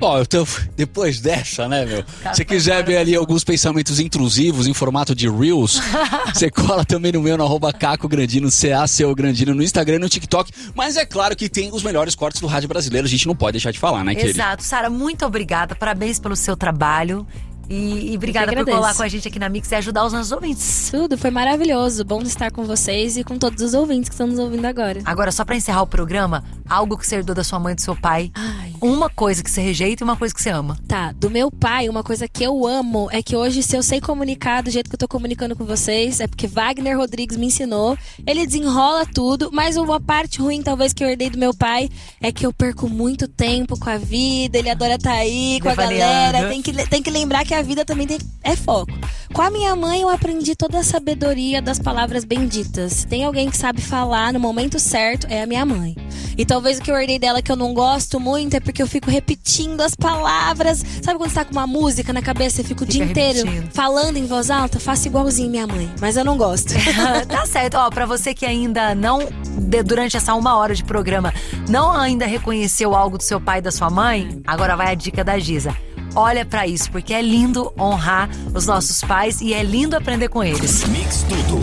Bom, então, depois dessa, né, meu? Se você quiser ver ali alguns pensamentos intrusivos em formato de Reels, você cola também no meu, no @CacoGrandino, CACO Grandino, no Instagram e no TikTok. Mas é claro que tem os melhores cortes do rádio brasileiro, a gente não pode deixar de falar, né, querido? Exato. Sara, muito obrigada, parabéns pelo seu trabalho. E obrigada por colar com a gente aqui na Mix e ajudar os nossos ouvintes. Tudo, foi maravilhoso. Bom estar com vocês e com todos os ouvintes que estão nos ouvindo agora. Agora, só pra encerrar o programa, algo que você herdou da sua mãe e do seu pai. Uma coisa que você rejeita e uma coisa que você ama. Tá, do meu pai, uma coisa que eu amo é que hoje, se eu sei comunicar do jeito que eu tô comunicando com vocês, é porque Wagner Rodrigues me ensinou. Ele desenrola tudo, mas uma parte ruim, talvez, que eu herdei do meu pai é que eu perco muito tempo com a vida. Ele adora estar aí com a galera. Tem que lembrar que a vida também é foco. Com a minha mãe, eu aprendi toda a sabedoria das palavras benditas. Se tem alguém que sabe falar no momento certo, é a minha mãe. E talvez o que eu herdei dela que eu não gosto muito é porque eu fico repetindo as palavras. Sabe quando você tá com uma música na cabeça e fica o dia inteiro falando em voz alta? Faço igualzinho minha mãe, mas eu não gosto. Tá certo. Ó, pra você que ainda não, durante essa 1 hora de programa, não ainda reconheceu algo do seu pai e da sua mãe, agora vai a dica da Giza. Olha pra isso, porque é lindo honrar os nossos pais e é lindo aprender com eles. Mix Tudo.